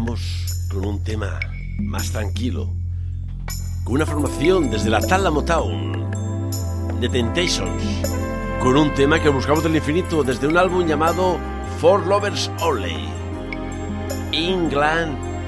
vamos con un tema más tranquilo, con una formación desde la Tala Motown, The Temptations, con un tema que buscamos del infinito desde un álbum llamado For Lovers Only, England